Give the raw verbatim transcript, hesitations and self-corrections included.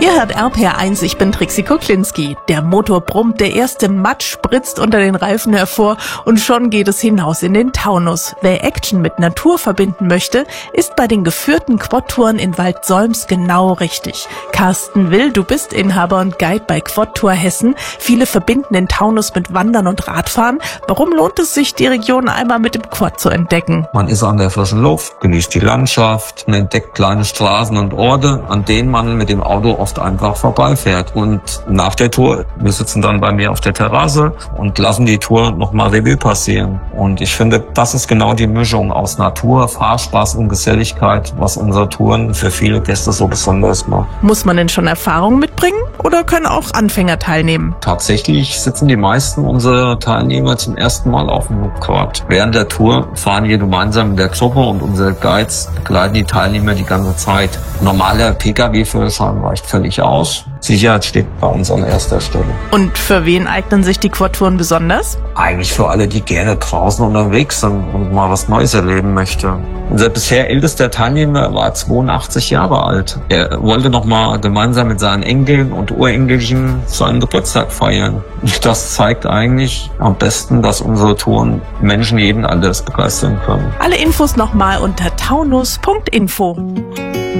Ihr hört R P R eins, ich bin Trixie Kuklinski. Der Motor brummt, der erste Matsch spritzt unter den Reifen hervor und schon geht es hinaus in den Taunus. Wer Action mit Natur verbinden möchte, ist bei den geführten Quad-Touren in Waldsolms genau richtig. Carsten Will, du bist Inhaber und Guide bei Quad-Tour Hessen. Viele verbinden den Taunus mit Wandern und Radfahren. Warum lohnt es sich, die Region einmal mit dem Quad zu entdecken? Man ist an der frischen Luft, genießt die Landschaft, man entdeckt kleine Straßen und Orte, an denen man mit dem Auto oft einfach vorbeifährt. Und nach der Tour, wir sitzen dann bei mir auf der Terrasse und lassen die Tour nochmal Revue passieren. Und ich finde, das ist genau die Mischung aus Natur, Fahrspaß und Geselligkeit, was unsere Touren für viele Gäste so besonders macht. Muss man denn schon Erfahrung mitbringen oder können auch Anfänger teilnehmen? Tatsächlich sitzen die meisten unserer Teilnehmer zum ersten Mal auf dem Quad. Während der Tour fahren wir gemeinsam in der Gruppe und unsere Guides begleiten die Teilnehmer die ganze Zeit. Normaler P K W-Führerschein reicht völlig aus. Sicherheit steht bei uns an erster Stelle. Und für wen eignen sich die Quad-Touren besonders? Eigentlich für alle, die gerne draußen unterwegs sind und mal was Neues erleben möchte. Unser bisher ältester Teilnehmer war zweiundachtzig Jahre alt. Er wollte noch mal gemeinsam mit seinen Enkeln und Urenkelchen seinen Geburtstag feiern. Das zeigt eigentlich am besten, dass unsere Touren Menschen jeden Alters begeistern können. Alle Infos nochmal unter taunus punkt info.